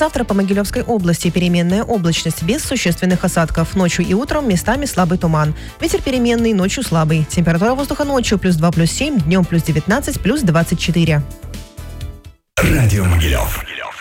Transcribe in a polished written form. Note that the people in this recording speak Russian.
Завтра по Могилевской области переменная облачность без существенных осадков. Ночью и утром местами слабый туман. Ветер переменный, ночью слабый. Температура воздуха ночью +2, +7, днем +19, +24. Радио Могилев.